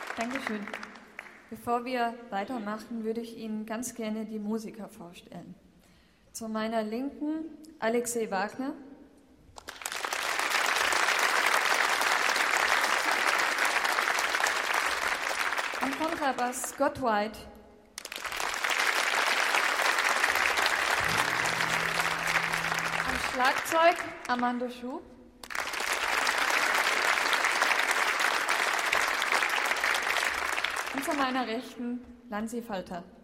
Dankeschön. Bevor wir weitermachen, würde ich Ihnen ganz gerne die Musiker vorstellen. Zu meiner Linken Alexei Wagner. Am Kontrabass Scott White. Am Schlagzeug Armando Schub. Und zu meiner Rechten Lanzi Falter.